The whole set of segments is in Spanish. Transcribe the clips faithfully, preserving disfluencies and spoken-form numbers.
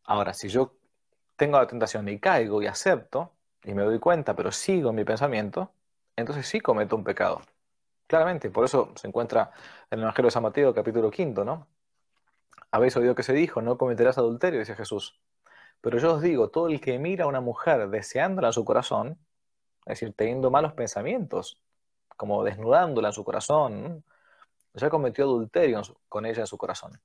Ahora, si yo tengo la tentación y caigo y acepto, y me doy cuenta, pero sigo en mi pensamiento, entonces sí cometo un pecado. Claramente, por eso se encuentra en el Evangelio de San Mateo, capítulo quinto, ¿no? Habéis oído que se dijo, no cometerás adulterio, dice Jesús. Pero yo os digo, todo el que mira a una mujer deseándola en su corazón, es decir, teniendo malos pensamientos, como desnudándola en su corazón, ¿no? Ya cometió adulterio en su- con ella en su corazón.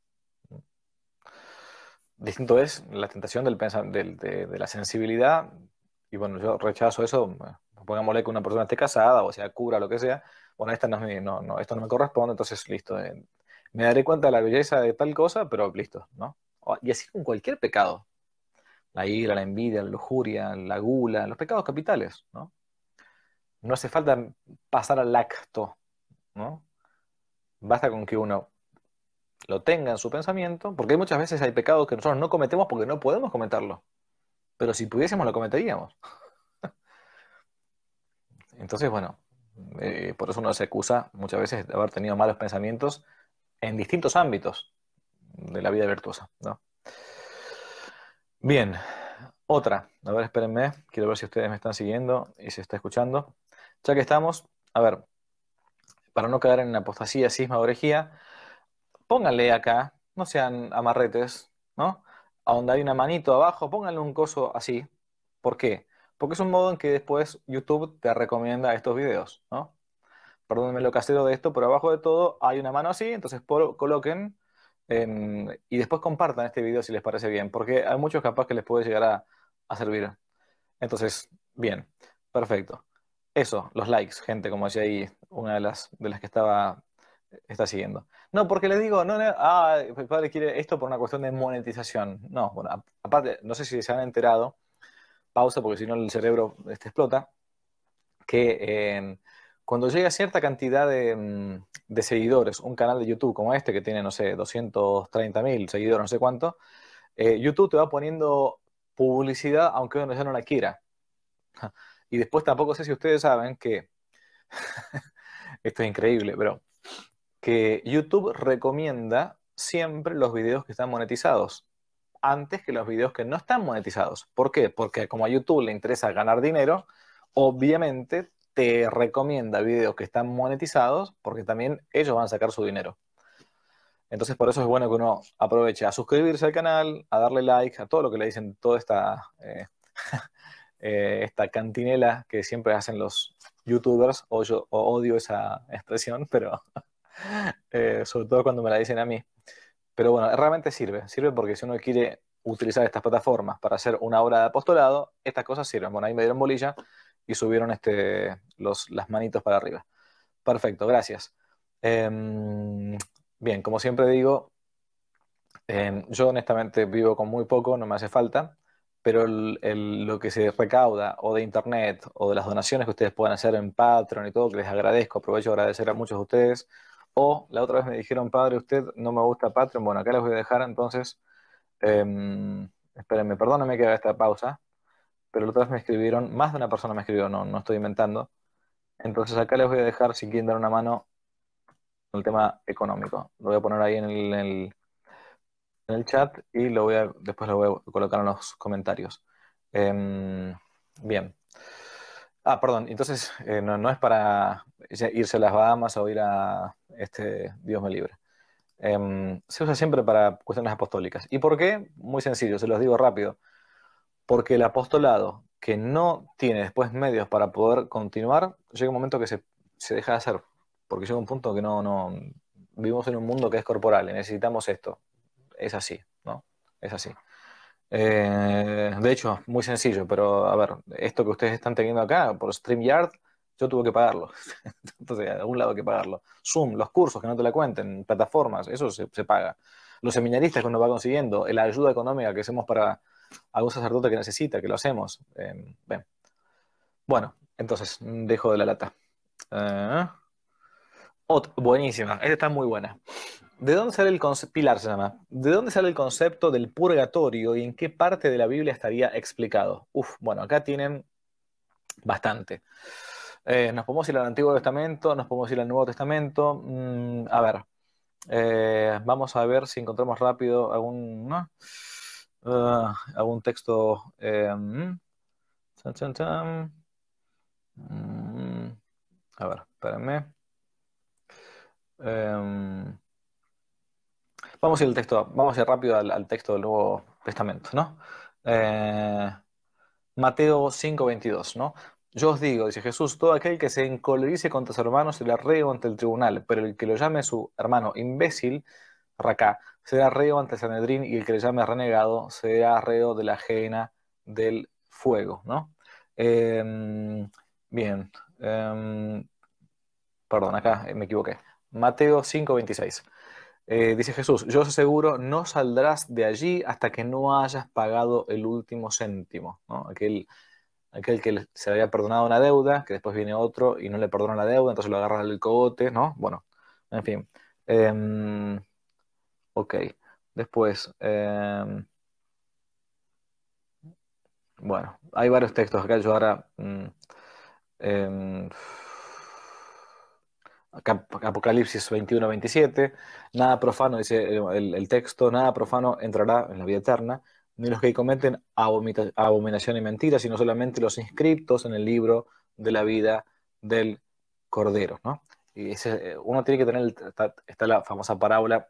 Distinto es la tentación del pensa- del- de, de la sensibilidad, y bueno, yo rechazo eso, bueno, pongámosle que una persona esté casada, o sea, cura, lo que sea, bueno, esta no es mi- no, no, esto no me corresponde, entonces listo, eh, me daré cuenta de la belleza de tal cosa, pero listo, ¿no? O- Y así con cualquier pecado, la ira, la envidia, la lujuria, la gula, los pecados capitales, ¿no? No hace falta pasar al acto, ¿no? Basta con que uno lo tenga en su pensamiento, porque hay muchas veces hay pecados que nosotros no cometemos porque no podemos cometerlo. Pero si pudiésemos lo cometeríamos. Entonces, bueno, eh, por eso uno se acusa muchas veces de haber tenido malos pensamientos en distintos ámbitos de la vida virtuosa, ¿no? Bien, otra. A ver, espérenme. Quiero ver si ustedes me están siguiendo y se está escuchando. Ya que estamos, a ver, para no caer en apostasía, cisma o herejía, pónganle acá, no sean amarretes, ¿no? A donde hay una manito abajo, pónganle un coso así. ¿Por qué? Porque es un modo en que después YouTube te recomienda estos videos, ¿no? Perdónenme lo casero de esto, pero abajo de todo hay una mano así, entonces por- coloquen em, y después compartan este video si les parece bien, porque hay muchos capaz que les puede llegar a, a servir. Entonces, bien, perfecto. Eso, los likes, gente, como decía ahí, una de las, de las que estaba, está siguiendo. No, porque le digo, no, no, ah, el padre quiere esto por una cuestión de monetización. No, bueno, a- aparte, no sé si se han enterado, pausa porque si no el cerebro este, explota que eh, cuando llega a cierta cantidad de, mm, de seguidores, un canal de YouTube como este que tiene, no sé, doscientos treinta mil seguidores, no sé cuánto, eh, YouTube te va poniendo publicidad aunque uno ya no la quiera. Y después tampoco sé si ustedes saben que, esto es increíble, pero que YouTube recomienda siempre los videos que están monetizados antes que los videos que no están monetizados. ¿Por qué? Porque como a YouTube le interesa ganar dinero, obviamente te recomienda videos que están monetizados porque también ellos van a sacar su dinero. Entonces por eso es bueno que uno aproveche a suscribirse al canal, a darle like, a todo lo que le dicen, toda esta, eh, eh, esta cantinela que siempre hacen los youtubers, o yo o odio esa expresión, pero eh, sobre todo cuando me la dicen a mí. Pero bueno, realmente sirve, sirve porque si uno quiere utilizar estas plataformas para hacer una obra de apostolado, estas cosas sirven. Bueno, ahí me dieron bolilla y subieron este, los, las manitos para arriba. Perfecto, gracias. Em, bien, como siempre digo, em, yo honestamente vivo con muy poco, no me hace falta, pero el- el- lo que se recauda o de internet o de las donaciones que ustedes puedan hacer en Patreon y todo, que les agradezco, aprovecho a agradecer a muchos de ustedes. O la otra vez me dijeron, padre, usted no me gusta Patreon. Bueno, acá les voy a dejar entonces. Eh, espérenme, perdónenme que haga esta pausa, pero la otra vez me escribieron, más de una persona me escribió, no, no estoy inventando. Entonces acá les voy a dejar, si quieren dar una mano, en el tema económico. Lo voy a poner ahí en el, en el- en el chat y lo voy a, después lo voy a colocar en los comentarios. Eh, bien. Ah, perdón, entonces eh, no, no es para irse a las Bahamas o ir a este, Dios me libre. Eh, se usa siempre para cuestiones apostólicas. ¿Y por qué? Muy sencillo, se los digo rápido. Porque el apostolado que no tiene después medios para poder continuar, llega un momento que se, se deja de hacer. Porque llega un punto que no, no, vivimos en un mundo que es corporal y necesitamos esto. Es así, ¿no? Es así. Eh, de hecho, muy sencillo, pero a ver, esto que ustedes están teniendo acá por StreamYard, yo tuve que pagarlo. Entonces, a algún lado hay que pagarlo. Zoom, los cursos que no te la cuenten, plataformas, eso se, se paga. Los seminaristas que uno va consiguiendo, la ayuda económica que hacemos para algún sacerdote que necesita, que lo hacemos. Eh, ven. Bueno, entonces, dejo de la lata. Eh, ot- buenísima, esta está muy buena. ¿De dónde sale el concepto, Pilar se llama, ¿de dónde sale el concepto del purgatorio y en qué parte de la Biblia estaría explicado? Uf, bueno, acá tienen bastante. Eh, nos podemos ir al Antiguo Testamento, nos podemos ir al Nuevo Testamento. Mm, a ver, eh, vamos a ver si encontramos rápido algún, ¿no? Ah, algún texto. em, chan, chan, chan. Mm, a ver, espérenme. Em, vamos a ir al texto, vamos a ir rápido al, al texto del Nuevo Testamento, ¿no? Eh, Mateo cinco veintidós, ¿no? Yo os digo, dice Jesús, todo aquel que se encolerice contra su hermano será reo ante el tribunal, pero el que lo llame su hermano imbécil, racá, será reo ante el Sanedrín, y el que le llame renegado será reo de la ajena del fuego, ¿no? Em, bien, em, perdón, acá eh, me equivoqué. Mateo cinco veintiséis. Eh, dice Jesús, yo os aseguro, no saldrás de allí hasta que no hayas pagado el último céntimo, ¿no? Aquel, aquel que le- se le había perdonado una deuda, que después viene otro y no le perdona la deuda, entonces lo agarra al cogote, ¿no? Bueno, en fin. Em, ok. Después, em, bueno, hay varios textos acá, yo ahora... mm, em, Cap- Apocalipsis veintiuno veintisiete, nada profano, dice el, el- el texto, nada profano entrará en la vida eterna, ni los que cometen abomita- abominación y mentira, sino solamente los inscriptos en el libro de la vida del Cordero, ¿no? Y ese, eh, uno tiene que tener, el- está, está la famosa parábola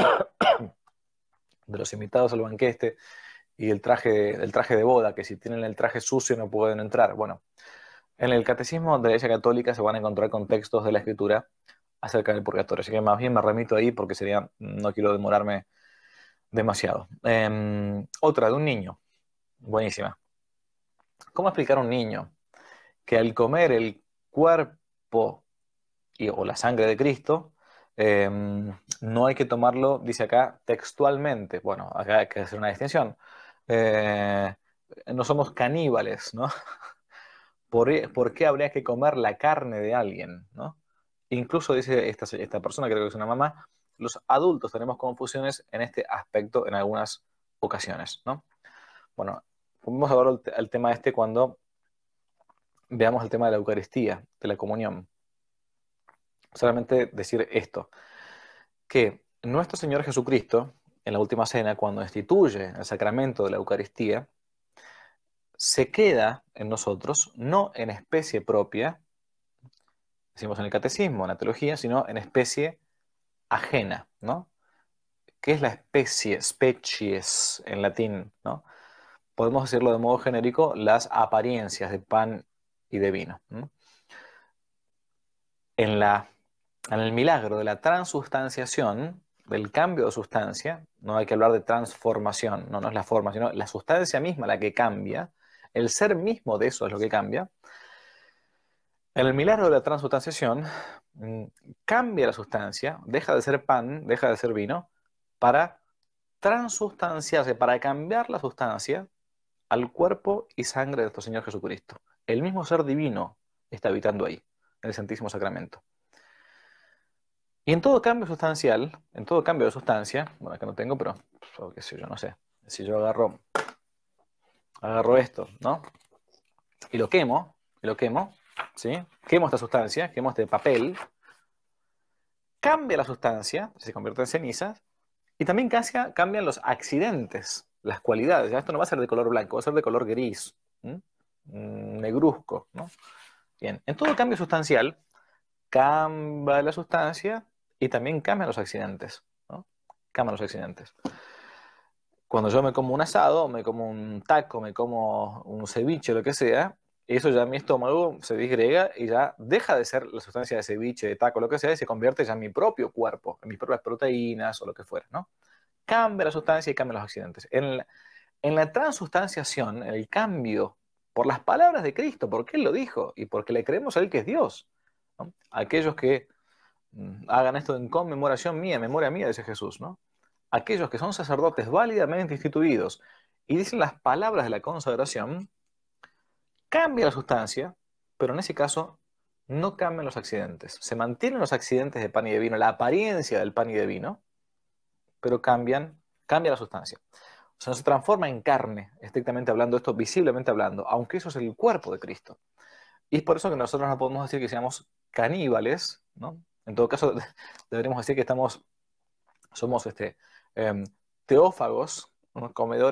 de los invitados al banquete y el traje, el traje de boda, que si tienen el traje sucio no pueden entrar. Bueno, en el Catecismo de la Iglesia Católica se van a encontrar con textos de la Escritura acerca del purgatorio. Así que más bien me remito ahí porque sería, no quiero demorarme demasiado. Eh, otra de un niño, buenísima. ¿Cómo explicar a un niño que al comer el cuerpo y, o la sangre de Cristo, eh, no hay que tomarlo, dice acá, textualmente? Bueno, acá hay que hacer una distinción. Eh, no somos caníbales, ¿no? ¿Por, por qué habría que comer la carne de alguien, ¿no? Incluso dice esta, esta persona, creo que es una mamá, los adultos tenemos confusiones en este aspecto en algunas ocasiones, ¿no? Bueno, vamos a ver el, el tema este cuando veamos el tema de la Eucaristía, de la comunión. Solamente decir esto, que nuestro Señor Jesucristo, en la última cena, cuando instituye el sacramento de la Eucaristía, se queda en nosotros, no en especie propia, decimos en el catecismo, en la teología, sino en especie ajena, ¿no? ¿Qué es la especie, species en latín, ¿no? Podemos decirlo de modo genérico, las apariencias de pan y de vino, ¿no? En la, en el milagro de la transustanciación, del cambio de sustancia, no hay que hablar de transformación, no, no es la forma, sino la sustancia misma la que cambia, el ser mismo de eso es lo que cambia. En el milagro de la transustanciación, mm, cambia la sustancia, deja de ser pan, deja de ser vino, para transustanciarse, para cambiar la sustancia al cuerpo y sangre de nuestro Señor Jesucristo. El mismo ser divino está habitando ahí, en el Santísimo Sacramento. Y en todo cambio sustancial, en todo cambio de sustancia, bueno, acá no tengo, pero oh, qué sé yo, no sé. Si yo agarro, agarro esto, ¿no? Y lo quemo, y lo quemo, ¿sí? Quemo esta sustancia, quemo este papel, cambia la sustancia, se convierte en cenizas, y también cambia- cambian los accidentes, las cualidades. Ya esto no va a ser de color blanco, va a ser de color gris, ¿m? Mm, negruzco, ¿no? Bien, en todo cambio sustancial, cambia la sustancia y también cambian los accidentes, ¿no? Cambian los accidentes. Cuando yo me como un asado, me como un taco, me como un ceviche, lo que sea, eso ya en mi estómago se disgrega y ya deja de ser la sustancia de ceviche, de taco, lo que sea, y se convierte ya en mi propio cuerpo, en mis propias proteínas o lo que fuera, ¿no? Cambia la sustancia y cambian los accidentes. En la, en la transustanciación, el cambio por las palabras de Cristo, porque Él lo dijo y porque le creemos a Él que es Dios, ¿no? Aquellos que mm, hagan esto en conmemoración mía, en memoria mía, dice Jesús, ¿no? Aquellos que son sacerdotes válidamente instituidos y dicen las palabras de la consagración, cambia la sustancia, pero en ese caso no cambian los accidentes. Se mantienen los accidentes de pan y de vino, la apariencia del pan y de vino, pero cambian, cambia la sustancia. O sea, no se transforma en carne, estrictamente hablando, esto visiblemente hablando, aunque eso es el cuerpo de Cristo. Y es por eso que nosotros no podemos decir que seamos caníbales, ¿no? En todo caso, deberíamos decir que estamos, somos este, eh, teófagos, ¿no? Comedores